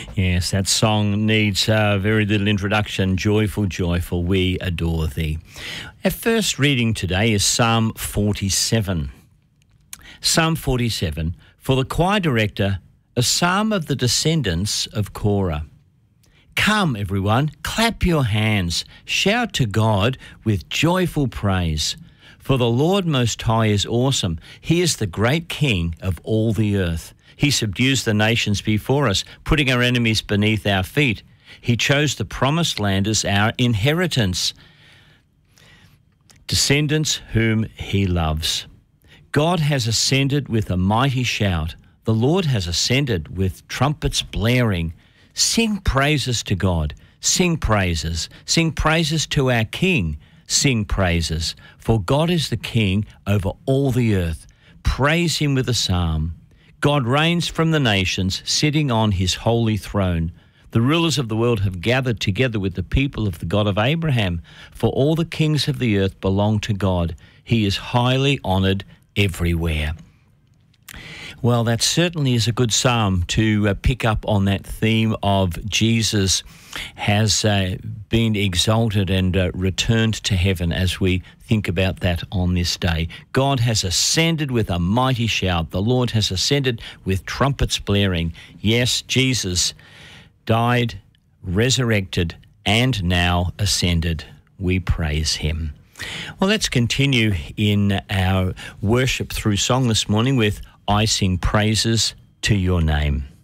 Yes, that song needs very little introduction. Joyful, joyful, we adore thee. Our first reading today is Psalm 47. Psalm 47, for the choir director, a psalm of the descendants of Korah. Come, everyone, clap your hands, shout to God with joyful praise. For the Lord Most High is awesome. He is the great King of all the earth. He subdues the nations before us, putting our enemies beneath our feet. He chose the promised land as our inheritance, descendants whom he loves. God has ascended with a mighty shout. The Lord has ascended with trumpets blaring. Sing praises to God. Sing praises. Sing praises to our King. Sing praises. For God is the King over all the earth. Praise him with a psalm. God reigns from the nations, sitting on his holy throne. The rulers of the world have gathered together with the people of the God of Abraham, for all the kings of the earth belong to God. He is highly honoured everywhere. Well, that certainly is a good psalm to pick up on that theme of Jesus has been exalted and returned to heaven as we think about that on this day. God has ascended with a mighty shout. The Lord has ascended with trumpets blaring. Yes, Jesus died, resurrected, and now ascended. We praise him. Well, let's continue in our worship through song this morning with I Sing Praises to Your Name.